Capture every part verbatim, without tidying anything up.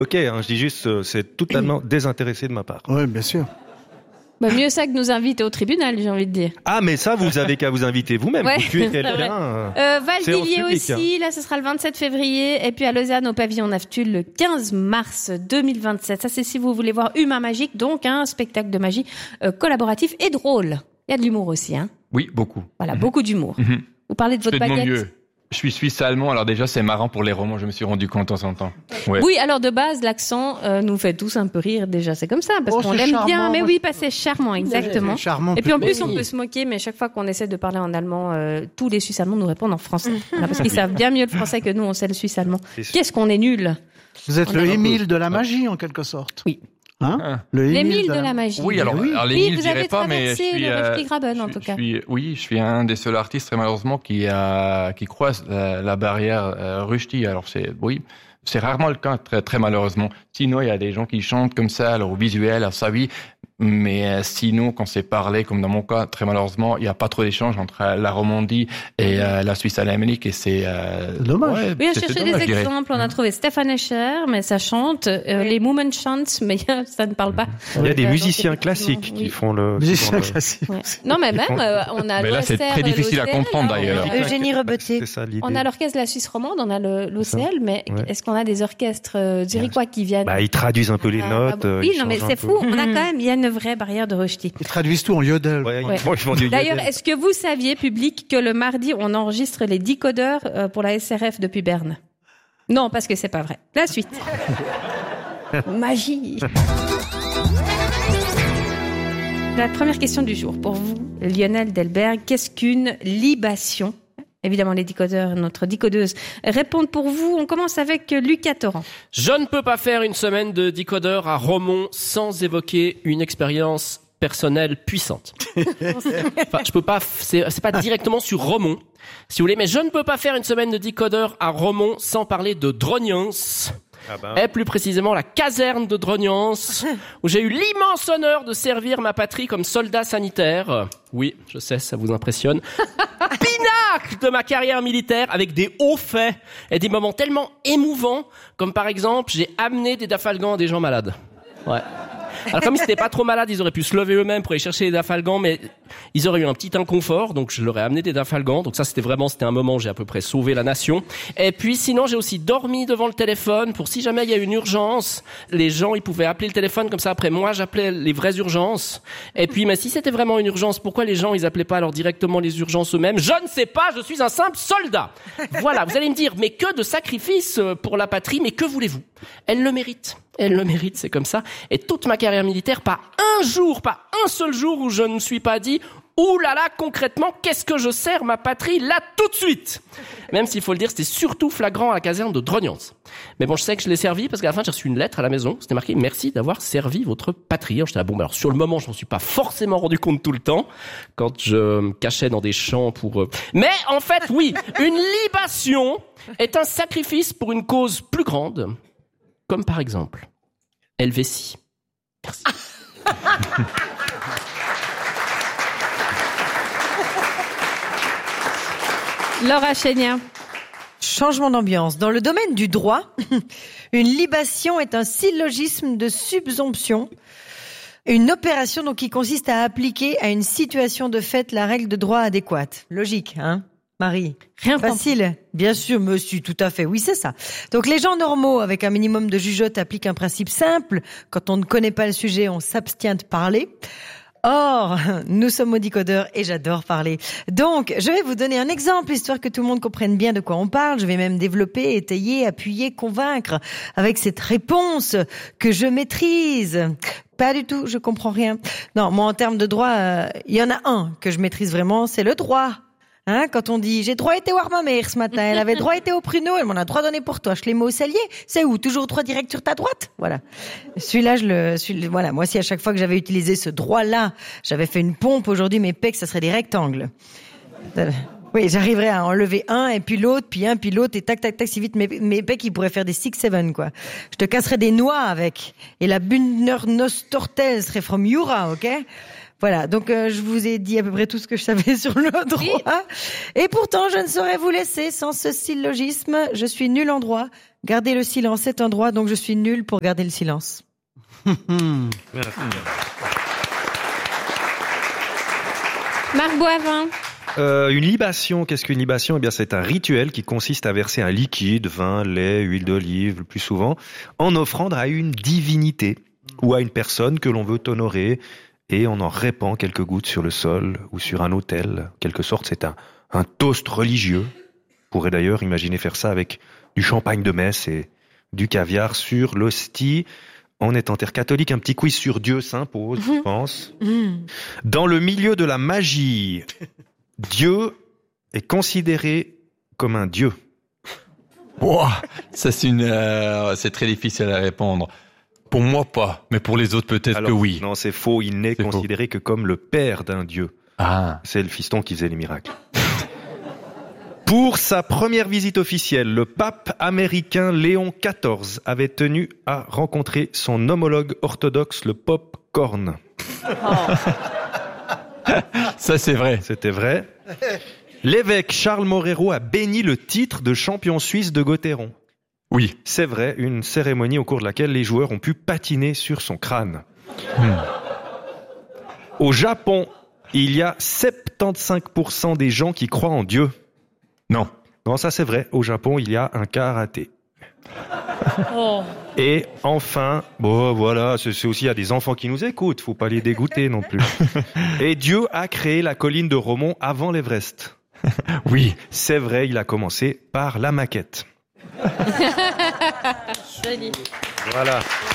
Ok, hein, je dis juste, euh, c'est totalement désintéressé de ma part. Oui, bien sûr. Bah, mieux ça que nous inviter au tribunal, j'ai envie de dire. Ah, mais ça, vous avez qu'à vous inviter vous-même. Ouais, vous tuez c'est vrai. quelqu'un. Euh, Euh, Valdivier séance publique, aussi, là ce sera le vingt-sept février, et puis à Lausanne au pavillon Naftul le quinze mars deux mille vingt-sept. Ça c'est si vous voulez voir Humain Magique, donc un spectacle de magie euh, collaboratif et drôle. Il y a de l'humour aussi, hein. Oui, beaucoup. Voilà, beaucoup d'humour. Mm-hmm. Vous parlez de votre C'est de mon baguette. mieux. Je suis suisse-allemand, alors déjà c'est marrant pour les romans, je me suis rendu compte en temps en temps. Ouais. Oui, alors de base, l'accent euh, nous fait tous un peu rire déjà, c'est comme ça, parce Oh, qu'on c'est l'aime charmant, bien. Mais moi, oui, pas c'est charmant, exactement. C'est charmant. Et puis en plus, Mais on oui. peut se moquer, mais chaque fois qu'on essaie de parler en allemand, euh, tous les Suisses allemands nous répondent en français. Voilà, parce qu'ils savent bien mieux le français que nous, on sait le suisse allemand. C'est sûr. Qu'est-ce qu'on est nul. Vous êtes On le a- Émile de la magie, en quelque sorte. Oui. Hein Ah. Le L'Émile de la magie. Oui, alors, oui. alors les Oui, Nils, vous je dirais avez pas, mais je traversé suis, le euh, Berchtesgaden, en je- tout je cas. suis- oui, je suis un des seuls artistes, très malheureusement, qui a, qui croise la, la barrière euh, Rushdie. Alors c'est, oui, c'est rarement le cas, très, très malheureusement. Sinon, il y a des gens qui chantent comme ça, alors au visuel, alors ça oui. Mais euh, sinon, quand c'est parlé, comme dans mon cas, très malheureusement, il n'y a pas trop d'échange entre euh, la Romandie et euh, la Suisse alémanique, et c'est euh, C'est dommage. ouais, Oui, on c'est- cherchait c'est des dommage, je dirais. exemples. On a trouvé Stéphane Escher, mais ça chante. Euh, les Moomen chants, mais ça ne parle pas. Il y a des Euh, donc, musiciens effectivement, classiques oui. qui font le. Musicien qui font le- classique. Ouais. Non, mais même, euh, on a Mais là, c'est l'O S R, très difficile à l'O C L, comprendre, hein, d'ailleurs. on a- Eugénie Rebeté. C'est ça l'idée. On a l'orchestre de la Suisse romande, on a le, l'O C L, mais Ouais. est-ce qu'on a des orchestres euh, zurichois qui viennent Bah, ils traduisent un peu les Ah, notes. bah, euh, oui, ils non, mais changent un c'est peu. fou. On a quand même, il y a une vraie barrière de Rushdie. Ils traduisent tout en yodel. Ouais, Ouais. ils font du D'ailleurs, yodel. est-ce que vous saviez, public, que le mardi, on enregistre les décodeurs euh, pour la S R F depuis Berne? Non, parce que c'est pas vrai. La suite. Magie. La première question du jour pour vous, Lionel Delberg. Qu'est-ce qu'une libation? Évidemment, les décodeurs, notre décodeuse, répondent pour vous. On commence avec Lucas Torrent. Je ne peux pas faire une semaine de décodeur à Romont sans évoquer une expérience personnelle puissante. Enfin, je peux pas, c'est, c'est pas directement sur Romont, si vous voulez, mais je ne peux pas faire une semaine de décodeur à Romont sans parler de Drognance. Ah ben. Et plus précisément la caserne de Drognance, où j'ai eu l'immense honneur de servir ma patrie comme soldat sanitaire. Oui, je sais, ça vous impressionne. Pinacle de ma carrière militaire, avec des hauts faits et des moments tellement émouvants, comme par exemple, j'ai amené des dafalgans à des gens malades. Ouais. Alors comme ils n'étaient pas trop malades, ils auraient pu se lever eux-mêmes pour aller chercher les dafalgans, mais ils auraient eu un petit inconfort, donc je leur ai amené des dafalgans. Donc ça, c'était vraiment, c'était un moment où j'ai à peu près sauvé la nation. Et puis sinon, j'ai aussi dormi devant le téléphone pour si jamais il y a une urgence, les gens, ils pouvaient appeler le téléphone comme ça. Après, moi, j'appelais les vraies urgences. Et puis, mais si c'était vraiment une urgence, pourquoi les gens, ils appelaient pas alors directement les urgences eux-mêmes? Je ne sais pas, je suis un simple soldat. Voilà, vous allez me dire, mais que de sacrifices pour la patrie, mais que voulez-vous? Elle le mérite. Elle le mérite, c'est comme ça. Et toute ma carrière militaire, pas un jour, pas un seul jour où je ne me suis pas dit « Ouh là là, concrètement, qu'est-ce que je sers ma patrie là tout de suite ?» Même s'il faut le dire, c'était surtout flagrant à la caserne de Drognance. Mais bon, je sais que je l'ai servi parce qu'à la fin, j'ai reçu une lettre à la maison. C'était marqué « Merci d'avoir servi votre patrie ». Alors, j'étais là, bon, bah, alors sur le moment, je m'en suis pas forcément rendu compte tout le temps quand je me cachais dans des champs pour... Euh... Mais en fait, oui, une libation est un sacrifice pour une cause plus grande, comme par exemple Helvétie. Merci. Laura Chénier. Changement d'ambiance. Dans le domaine du droit, une libation est un syllogisme de subsomption. Une opération donc qui consiste à appliquer à une situation de fait la règle de droit adéquate. Logique, hein, Marie? Rien Facile. Bien sûr, monsieur, tout à fait. Oui, c'est ça. Donc, les gens normaux, avec un minimum de jugeote, appliquent un principe simple. Quand on ne connaît pas le sujet, on s'abstient de parler. Or, nous sommes audicodeurs et j'adore parler. Donc, je vais vous donner un exemple, histoire que tout le monde comprenne bien de quoi on parle. Je vais même développer, étayer, appuyer, convaincre avec cette réponse que je maîtrise. Pas du tout, je comprends rien. Non, moi, en termes de droit, euh, il y en a un que je maîtrise vraiment, c'est le droit. Hein, quand on dit, j'ai droit été voir ma mère ce matin, elle avait droit été au pruneau, elle m'en a droit donné pour toi, je l'ai mis au cellier, c'est où? Toujours droit direct sur ta droite? Voilà. Celui-là, je le, celui, voilà. Moi, si à chaque fois que j'avais utilisé ce droit-là, j'avais fait une pompe, aujourd'hui, mes pecs, ça serait des rectangles. Oui, j'arriverais à enlever un, et puis l'autre, puis un, puis l'autre, et tac, tac, tac, si vite, mes, mes pecs, ils pourraient faire des six seven, quoi. Je te casserais des noix avec. Et la Bündner Nostortel serait from Jura, ok? Voilà, donc euh, je vous ai dit à peu près tout ce que je savais sur le droit. Et pourtant, je ne saurais vous laisser sans ce syllogisme. Je suis nul en droit. Garder le silence est un droit, donc je suis nul pour garder le silence. Merci. Marc Boivin. Euh, une libation, qu'est-ce qu'une libation ? Eh bien, c'est un rituel qui consiste à verser un liquide, vin, lait, huile d'olive, le plus souvent, en offrande à une divinité ou à une personne que l'on veut honorer, et on en répand quelques gouttes sur le sol ou sur un autel. En quelque sorte, c'est un, un toast religieux. On pourrait d'ailleurs imaginer faire ça avec du champagne de messe et du caviar sur l'hostie. On est en terre catholique, un petit quiz sur Dieu s'impose, mmh. je pense. Mmh. Dans le milieu de la magie, Dieu est considéré comme un dieu. Wow, ça c'est une, euh, c'est très difficile à répondre. Pour moi pas, mais pour les autres peut-être Alors, que oui. Non, c'est faux. Il n'est c'est considéré faux. que comme le père d'un dieu. Ah. C'est le fiston qui faisait les miracles. Pour sa première visite officielle, le pape américain Léon quatorze avait tenu à rencontrer son homologue orthodoxe, le pop-corn. Oh. Ça, c'est vrai. C'était vrai. L'évêque Charles Morero a béni le titre de champion suisse de Gauthieron. Oui. C'est vrai, une cérémonie au cours de laquelle les joueurs ont pu patiner sur son crâne. Hmm. Au Japon, il y a soixante-quinze pour cent des gens qui croient en Dieu. Non. Non, ça c'est vrai. Au Japon, il y a un karaté. Oh. Et enfin, bon voilà, c'est, c'est aussi, il y a des enfants qui nous écoutent, faut pas les dégoûter non plus. Et Dieu a créé la colline de Romont avant l'Everest. Oui. C'est vrai, il a commencé par la maquette. Joli. Voilà.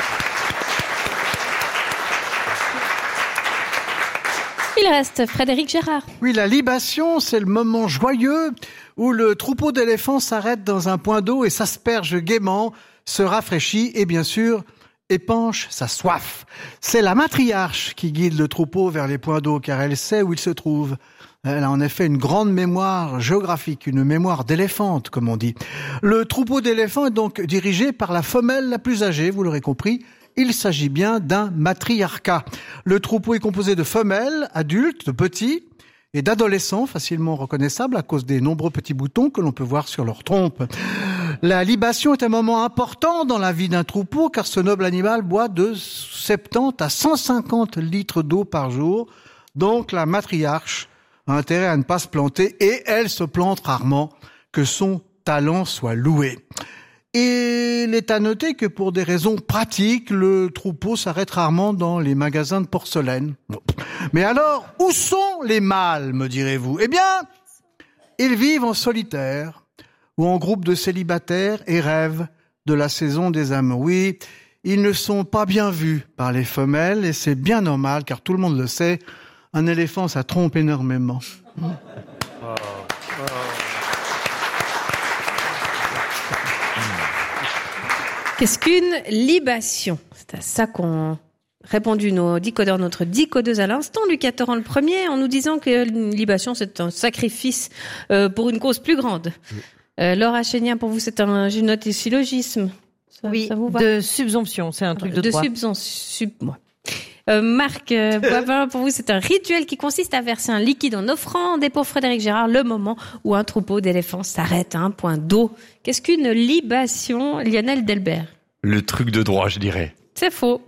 Il reste Frédéric Gérard. Oui, la libation, c'est le moment joyeux où le troupeau d'éléphants s'arrête dans un point d'eau et s'asperge gaiement, se rafraîchit et bien sûr épanche sa soif. C'est la matriarche qui guide le troupeau vers les points d'eau car elle sait où il se trouve. Elle a en effet une grande mémoire géographique, une mémoire d'éléphante comme on dit. Le troupeau d'éléphants est donc dirigé par la femelle la plus âgée, vous l'aurez compris. Il s'agit bien d'un matriarcat. Le troupeau est composé de femelles, adultes, de petits et d'adolescents facilement reconnaissables à cause des nombreux petits boutons que l'on peut voir sur leur trompe. La libation est un moment important dans la vie d'un troupeau car ce noble animal boit de soixante-dix à cent cinquante litres d'eau par jour. Donc la matriarche a intérêt à ne pas se planter et elle se plante rarement, que son talent soit loué. Et il est à noter que pour des raisons pratiques, le troupeau s'arrête rarement dans les magasins de porcelaine. Mais alors, où sont les mâles, me direz-vous ? Eh bien, ils vivent en solitaire ou en groupe de célibataires et rêvent de la saison des amours. Oui, ils ne sont pas bien vus par les femelles et c'est bien normal car tout le monde le sait, un éléphant ça trompe énormément. Oh. Oh. Qu'est-ce qu'une libation ? C'est à ça qu'ont répondu nos décodeurs, notre décodeuse à l'instant, Lucas Torrent le premier, en nous disant que une libation, c'est un sacrifice euh, pour une cause plus grande. Euh, Laura Chénier, pour vous, c'est un, j'ai noté syllogisme. Ça, oui, ça vous va ? De subsomption, c'est un truc de, de droit. subson, sub, moi. Euh, Marc euh, Boivin, pour vous, c'est un rituel qui consiste à verser un liquide en offrande. Et pour Frédéric Gérard, le moment où un troupeau d'éléphants s'arrête à un point d'eau. Qu'est-ce qu'une libation, Lionel Delbert ? Le truc de droit, je dirais. C'est faux.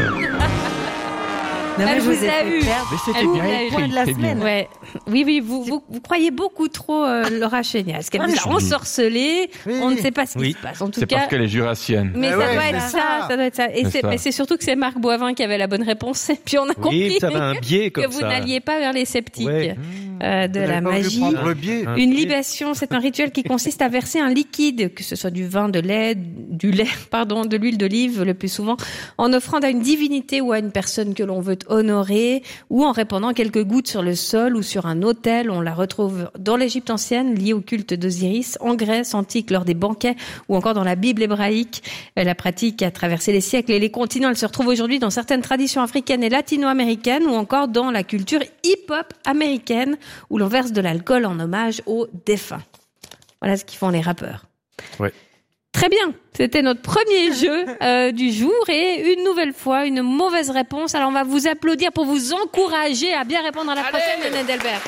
Non, mais Elle je vous ai a fait eu. perdre Mais c'était Elle bien vous a eu. écrit. point de la c'est bien. semaine. Ouais. Oui, oui, vous, vous, vous croyez beaucoup trop euh, Laura Chénier. Est-ce qu'elle Ah, vous mais a je- ensorcelé ? Oui. On ne sait pas ce qui Oui. se passe. En tout C'est cas, parce qu'elle est jurassienne. mais Eh ça ouais, doit c'est être ça. ça. ça doit être ça. Et C'est c'est, ça. mais c'est surtout que c'est Marc Boivin qui avait la bonne réponse. Et puis on a compris Oui, ça avait un biais comme que vous ça. n'alliez pas vers les sceptiques Ouais. euh, de Vous la n'avez pas voulu magie. prendre le biais. Un Une biais. libation, c'est un rituel qui consiste à verser un liquide, que ce soit du vin, de lait, du lait, pardon, de l'huile d'olive le plus souvent, en offrande à une divinité ou à une personne que l'on veut honorer, ou en répandant quelques gouttes sur le sol ou sur un autel. On la retrouve dans l'Égypte ancienne, liée au culte d'Osiris, en Grèce antique lors des banquets, ou encore dans la Bible hébraïque. La pratique a traversé les siècles et les continents. Elle se retrouve aujourd'hui dans certaines traditions africaines et latino-américaines, ou encore dans la culture hip-hop américaine, où l'on verse de l'alcool en hommage aux défunts. Voilà ce qu'ils font les rappeurs. Ouais. Très bien, c'était notre premier jeu euh, du jour et une nouvelle fois une mauvaise réponse. Alors on va vous applaudir pour vous encourager à bien répondre à la Allez prochaine, Lionel Delbert.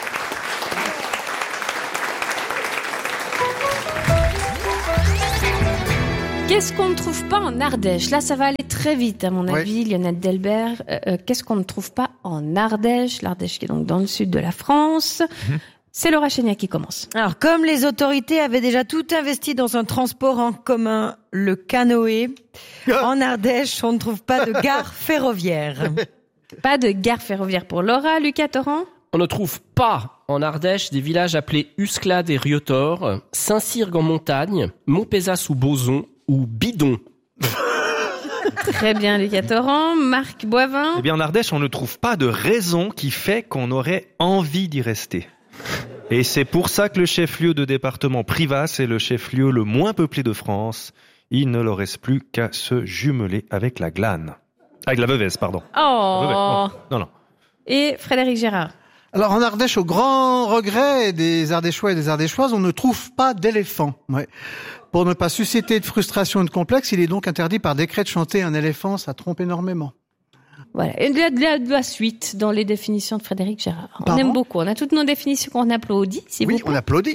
Qu'est-ce qu'on ne trouve pas en Ardèche? Là, ça va aller très vite, à mon Oui. avis, Lionel Delbert. Euh, euh, qu'est-ce qu'on ne trouve pas en Ardèche? L'Ardèche qui est donc dans le sud de la France. Mmh. C'est Laura Chéniak qui commence. Alors, comme les autorités avaient déjà tout investi dans un transport en commun, le canoë, en Ardèche, on ne trouve pas de gare ferroviaire. Pas de gare ferroviaire pour Laura. Lucas Torrent? On ne trouve pas en Ardèche des villages appelés Usclade et Riotor, Saint-Cyrgue en montagne, Montpezat sous Boson ou Bidon. Très bien, Lucas Torrent. Marc Boivin? Eh bien, en Ardèche, on ne trouve pas de raison qui fait qu'on aurait envie d'y rester. Et c'est pour ça que le chef-lieu de département Privas est le chef-lieu le moins peuplé de France. Il ne leur reste plus qu'à se jumeler avec la Glane. Avec la Veuvez, pardon. Oh. Veuvez, non, non, non. Et Frédéric Gérard? Alors en Ardèche, au grand regret des Ardéchois et des Ardéchoises, on ne trouve pas d'éléphant. Ouais. Pour ne pas susciter de frustration et de complexe, il est donc interdit par décret de chanter un éléphant, ça trompe énormément. Voilà. Et de la, de la, de la suite dans les définitions de Frédéric Gérard. On Pardon aime beaucoup. On a toutes nos définitions qu'on applaudit, s'il Oui, vous plaît. on applaudit.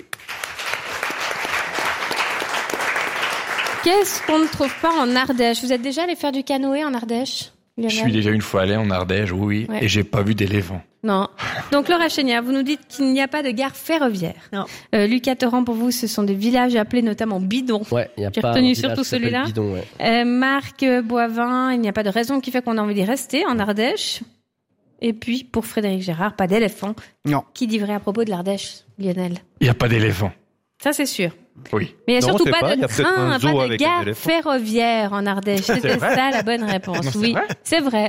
Qu'est-ce qu'on ne trouve pas en Ardèche? Vous êtes déjà allé faire du canoë en Ardèche, Lionel? Je suis déjà une fois allé en Ardèche, oui, Ouais. et j'ai pas vu d'éléphant. Non. Donc Laura Chéniak, vous nous dites qu'il n'y a pas de gare ferroviaire. Non. Euh, Lucas Torrent, pour vous, ce sont des villages appelés notamment bidons. Ouais, il y a J'ai pas retenu un village surtout qui s'appelle celui-là. Bidon, ouais. Euh, Marc Boivin, il n'y a pas de raison qui fait qu'on a envie d'y rester en Ardèche. Et puis, pour Frédéric Gérard, pas d'éléphant. Non. Qui dit vrai à propos de l'Ardèche, Lionel? Il n'y a pas d'éléphant. Ça, c'est sûr. Oui. Mais il n'y a Non, surtout c'est pas, pas, il y de a peut-être train, un zoo pas de avec un gare éléphant. ferroviaire en Ardèche. C'était ça la bonne réponse. Non, c'est Oui, vrai c'est vrai.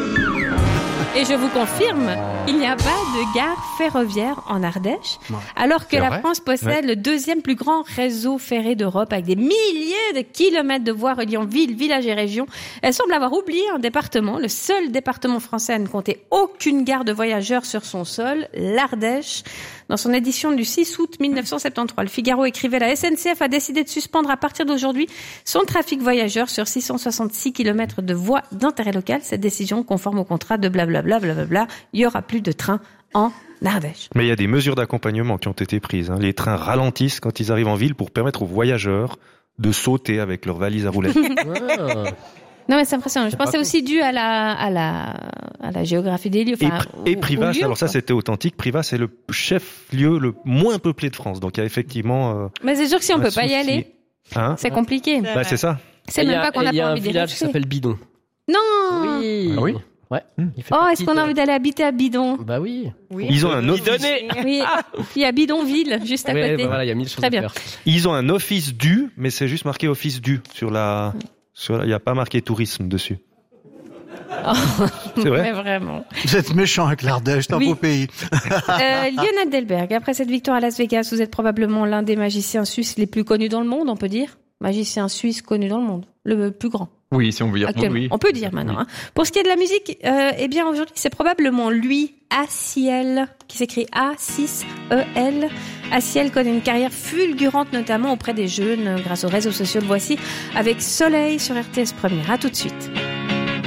Et je vous confirme, il n'y a pas de gare ferroviaire en Ardèche, Ouais. alors que C'est la vrai France possède le deuxième plus grand réseau ferré d'Europe avec des milliers de kilomètres de voies reliant villes, villages et régions. Elle semble avoir oublié un département, le seul département français à ne compter aucune gare de voyageurs sur son sol, l'Ardèche. Dans son édition du six août mille neuf cent soixante-treize, le Figaro écrivait: la S N C F a décidé de suspendre à partir d'aujourd'hui son trafic voyageurs sur six cent soixante-six kilomètres de voies d'intérêt local. Cette décision conforme au contrat de blablabla, blablabla. Il y aura plus de trains en Ardèche. Mais il y a des mesures d'accompagnement qui ont été prises. Hein. Les trains ralentissent quand ils arrivent en ville pour permettre aux voyageurs de sauter avec leurs valises à roulettes. Ah. Non, mais c'est impressionnant. Je pense que c'est aussi dû à la, à la, à la géographie des lieux. Et, Enfin, Pri- et au- au Privas, lieu, alors ça quoi. c'était authentique, Privas c'est le chef-lieu le moins peuplé de France. Donc il y a effectivement... Euh, Mais c'est sûr que si on un peut pas y souci. aller, Hein c'est compliqué. Bah c'est ça. C'est Et il y même a- pas qu'on et n'a Il y a pas un envie d'y village qui rester. s'appelle Bidon. Non! Oui. Ah oui Ouais. Il fait Oh, partie est-ce qu'on a de- envie d'aller habiter à Bidon? Bah oui. Oui. Ils ont un office, Bidonné. Oui, il y a Bidonville, juste à Ouais, côté. bah voilà, il y a mille choses Très à bien. faire. ils ont un office du, mais c'est juste marqué office du sur la... sur la- il n'y a pas marqué tourisme dessus. C'est vrai. Mais vraiment. Vous êtes méchant avec l'Ardèche, c'est un Oui. beau pays. Euh, Lionel Delberg, après cette victoire à Las Vegas, vous êtes probablement l'un des magiciens suisses les plus connus dans le monde, on peut dire. Magicien suisse connu dans le monde. Le plus grand. Oui, si on veut dire Actuellement. oui. On peut dire maintenant. Hein. Pour ce qui est de la musique, euh, eh bien aujourd'hui, c'est probablement lui, Aciel, qui s'écrit A six E L. Aciel connaît une carrière fulgurante, notamment auprès des jeunes, grâce aux réseaux sociaux. Le voici avec Soleil sur R T S Première. À tout de suite.